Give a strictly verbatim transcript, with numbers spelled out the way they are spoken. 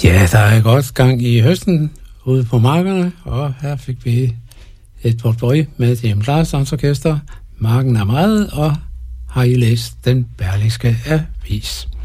Ja, der er godt gang i høsten ude på markerne, og her fik vi et portræt med James Larsons orkester. Marken er meget, og har I læst den Berlingske Avis.